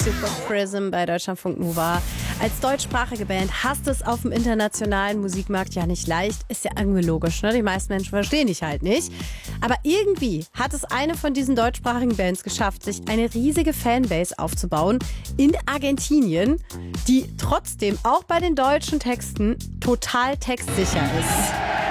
Super Prism bei Deutschlandfunk Nova. Als deutschsprachige Band hast es auf dem internationalen Musikmarkt ja nicht leicht. Ist ja irgendwie logisch, ne? Die meisten Menschen verstehen dich halt nicht. Aber irgendwie hat es eine von diesen deutschsprachigen Bands geschafft, sich eine riesige Fanbase aufzubauen in Argentinien, die trotzdem auch bei den deutschen Texten total textsicher ist.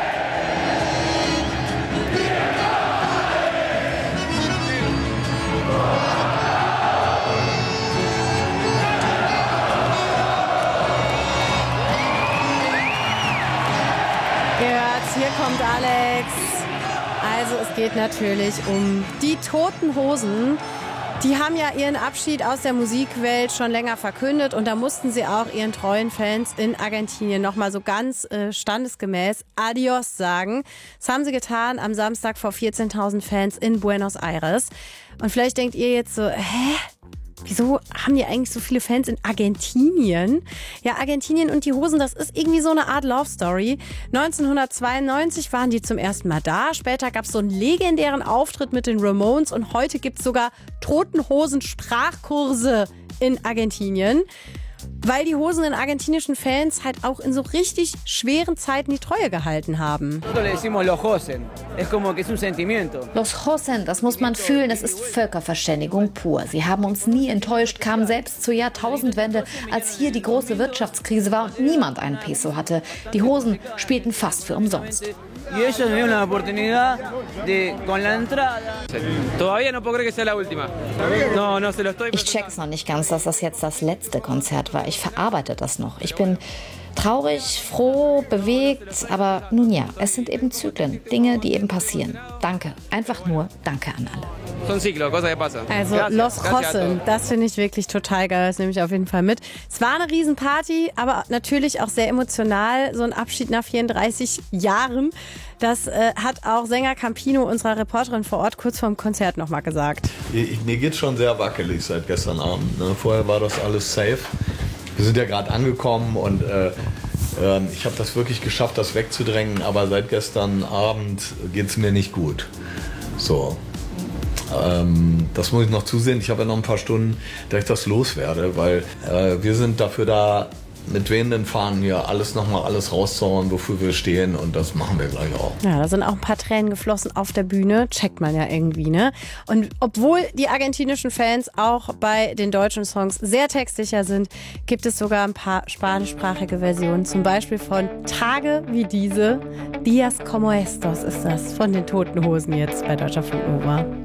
Hier kommt Alex. Also es geht natürlich um die Toten Hosen. Die haben ja ihren Abschied aus der Musikwelt schon länger verkündet und da mussten sie auch ihren treuen Fans in Argentinien nochmal so ganz standesgemäß Adios sagen. Das haben sie getan am Samstag vor 14.000 Fans in Buenos Aires. Und vielleicht denkt ihr jetzt so, wieso haben die eigentlich so viele Fans in Argentinien? Ja, Argentinien und die Hosen, das ist irgendwie so eine Art Love Story. 1992 waren die zum ersten Mal da. Später gab es so einen legendären Auftritt mit den Ramones und heute gibt es sogar Toten Hosen Sprachkurse in Argentinien. Weil die Hosen den argentinischen Fans halt auch in so richtig schweren Zeiten die Treue gehalten haben. Los Hosen, das muss man fühlen, es ist Völkerverständigung pur. Sie haben uns nie enttäuscht, kamen selbst zur Jahrtausendwende, als hier die große Wirtschaftskrise war und niemand einen Peso hatte. Die Hosen spielten fast für umsonst. Ich check's noch nicht ganz, dass das jetzt das letzte Konzert war. Ich verarbeite das noch. Ich bin traurig, froh, bewegt, aber nun ja, es sind eben Zyklen, Dinge, die eben passieren. Danke, einfach nur Danke an alle. Also Los Hosen, das finde ich wirklich total geil, das nehme ich auf jeden Fall mit. Es war eine Riesenparty, aber natürlich auch sehr emotional, so ein Abschied nach 34 Jahren. Das hat auch Sänger Campino, unserer Reporterin vor Ort, kurz vorm Konzert nochmal gesagt. Mir geht's schon sehr wackelig seit gestern Abend. Ne? Vorher war das alles safe. Wir sind ja gerade angekommen und ich habe das wirklich geschafft, das wegzudrängen, aber seit gestern Abend geht's mir nicht gut. So. Das muss ich noch zusehen. Ich habe ja noch ein paar Stunden, dass ich das loswerde, weil wir sind dafür da, mit wehenden Fahnen hier alles rauszuhauen, wofür wir stehen, und das machen wir gleich auch. Ja, da sind auch ein paar Tränen geflossen auf der Bühne, checkt man ja irgendwie, ne? Und obwohl die argentinischen Fans auch bei den deutschen Songs sehr textsicher sind, gibt es sogar ein paar spanischsprachige Versionen, zum Beispiel von Tage wie diese, Días como estos ist das, von den Toten Hosen jetzt bei Deutschlandfunk Nova.